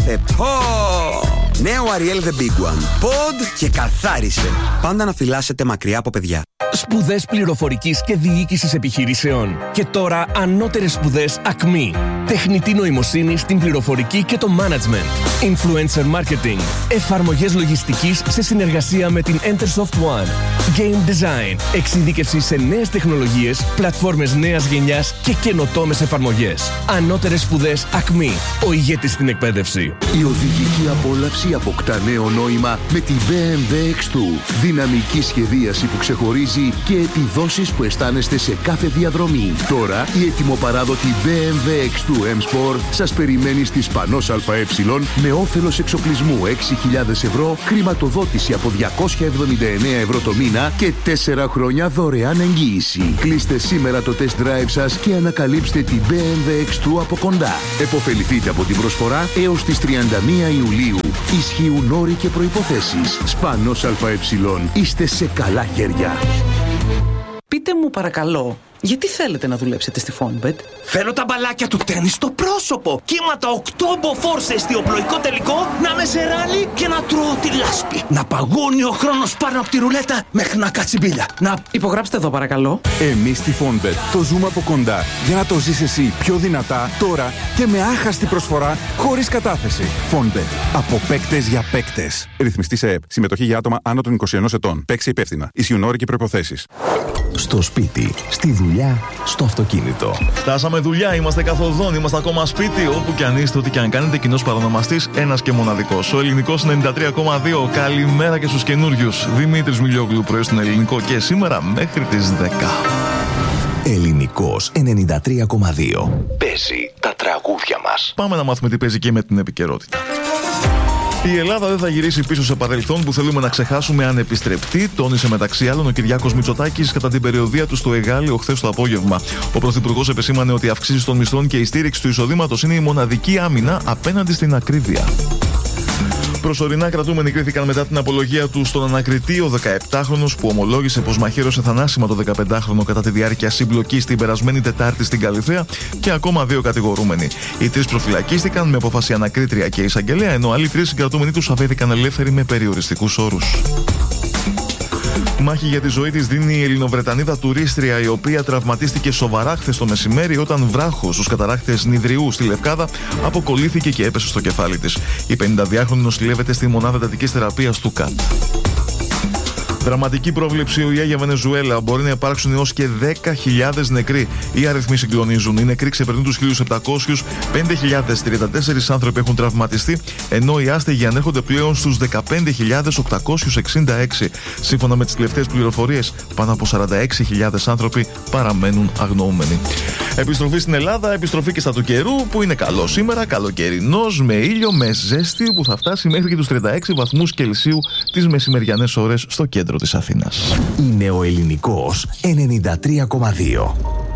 ήρθε. Νέο Ariel The Big One. Pod και καθάρισε. Πάντα να φυλάσσετε μακριά από παιδιά. Σπουδές πληροφορικής και διοίκησης επιχειρήσεων. Και τώρα ανώτερες σπουδές ΑΚΜΗ. Τεχνητή νοημοσύνη στην πληροφορική και το management. Influencer marketing. Εφαρμογές λογιστικής σε συνεργασία με την Entersoft One. Game design. Εξειδίκευση σε νέες τεχνολογίες, πλατφόρμες νέας γενιάς και καινοτόμες εφαρμογές. Ανώτερες σπουδές ΑΚΜΗ. Ο ηγέτης στην εκπαίδευση. Η οδηγική απόλαυση αποκτά νέο νόημα με τη BMW X2. Δυναμική σχεδίαση που ξεχωρίζει και επιδόσεις που αισθάνεστε σε κάθε διαδρομή. Τώρα η ετοιμοπαράδοτη BMW X2 M-Sport σας περιμένει στη Σπανός ΑΕ με όφελος εξοπλισμού 6.000 ευρώ, χρηματοδότηση από 279 ευρώ το μήνα και 4 χρόνια δωρεάν εγγύηση. Κλείστε σήμερα το test drive σας και ανακαλύψτε την BMW X2 από κοντά. Εποφεληθείτε από την προσφορά έως τις 31 Ιουλίου. Ισχύουν όροι και προϋποθέσεις. Σπανός ΑΕ. Είστε σε καλά χέρια. Πείτε μου παρακαλώ, γιατί θέλετε να δουλέψετε στη Fonbet? Θέλω τα μπαλάκια του τένις στο πρόσωπο. Κύματα 8 μποφόρ σε εστιοπλοϊκό τελικό, να με σε ράλι και να τρώω τη λάσπη. Να παγώνει ο χρόνος πάνω από τη ρουλέτα μέχρι να κάτσει μπίλια. Να υπογράψτε εδώ παρακαλώ. Εμείς στη Fonbet το ζούμε από κοντά για να το ζεις εσύ πιο δυνατά τώρα και με άχαστη προσφορά χωρίς κατάθεση. Fonbet. Από παίκτες για παίκτες. Ρυθμιστή σε ΕΠ. Συμμετοχή για άτομα άνω των 21 ετών. Παίξει υπεύθυνα. Ισχύουν όροι και προϋποθέσεις. Στο σπίτι, στη δουλειά, στο αυτοκίνητο. Φτάσαμε δουλειά, είμαστε καθοδόν, είμαστε ακόμα σπίτι. Όπου κι αν είστε, ό,τι κι αν κάνετε, κοινός παρονομαστής ένας και μοναδικός. Ο Ελληνικός 93,2. Καλημέρα και στους καινούριους. Δημήτρης Μιλιόγλου, πρωί στον Ελληνικό και σήμερα μέχρι τις 10. Ελληνικός 93,2. Παίζει τα τραγούδια μας. Πάμε να μάθουμε τι παίζει και με την επικαιρότητα. Η Ελλάδα δεν θα γυρίσει πίσω σε παρελθόν που θέλουμε να ξεχάσουμε ανεπιστρεπτή, τόνισε μεταξύ άλλων ο Κυριάκος Μητσοτάκης κατά την περιοδεία του στο Εγάλεο χθες το απόγευμα. Ο Πρωθυπουργός επεσήμανε ότι οι αυξήσεις των μισθών και η στήριξη του εισοδήματος είναι η μοναδική άμυνα απέναντι στην ακρίβεια. Προσωρινά κρατούμενοι κρίθηκαν μετά την απολογία του στον ανακριτή ο 17χρονος που ομολόγησε πως μαχαίρωσε θανάσιμα το 15χρονο κατά τη διάρκεια συμπλοκής την περασμένη Τετάρτη στην Καλιθέα και ακόμα 2 κατηγορούμενοι. Οι 3 προφυλακίστηκαν με απόφαση ανακρίτρια και εισαγγελέα, ενώ άλλοι 3 συγκρατούμενοι τους αφέθηκαν ελεύθεροι με περιοριστικούς όρους. Μάχη για τη ζωή της δίνει η Ελληνοβρετανίδα τουρίστρια, η οποία τραυματίστηκε σοβαρά χθες το μεσημέρι όταν βράχος στους καταρράκτες Νιδριού στη Λευκάδα αποκολλήθηκε και έπεσε στο κεφάλι της. Η 52χρονη νοσηλεύεται στη μονάδα εντατικής θεραπείας του ΚΑΤ. Δραματική πρόβλεψη ΟΗΕ για Βενεζουέλα. Μπορεί να υπάρξουν έως και 10.000 νεκροί. Οι αριθμοί συγκλονίζουν. Οι νεκροί ξεπερνούν τους 1.700, 5.034 άνθρωποι έχουν τραυματιστεί, ενώ οι άστεγοι ανέρχονται πλέον στους 15.866. Σύμφωνα με τις τελευταίες πληροφορίες, πάνω από 46.000 άνθρωποι παραμένουν αγνοούμενοι. Επιστροφή στην Ελλάδα, επιστροφή και στα του καιρού που είναι καλό σήμερα, καλοκαιρινός, με ήλιο, με ζέστη που θα φτάσει μέχρι και τους 36 βαθμούς Κελσίου τις μεσημεριανές ώρες στο κέντρο της Αθήνας. Είναι ο Ελληνικός 93,2.